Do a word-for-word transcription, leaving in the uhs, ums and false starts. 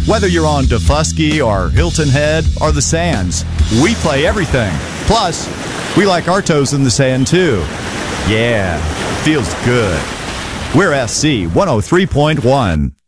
Whether you're on Defusky or Hilton Head or the Sands, we play everything. Plus, we like our toes in the sand too. Yeah, feels good. We're S C one oh three point one.